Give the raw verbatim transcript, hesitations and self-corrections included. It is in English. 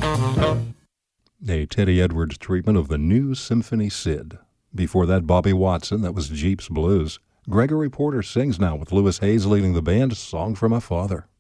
A Teddy Edwards treatment of the new Symphony Sid. Before that, Bobby Watson, that was Jeep's Blues. Gregory Porter sings now with Louis Hayes leading the band, Song for My Father.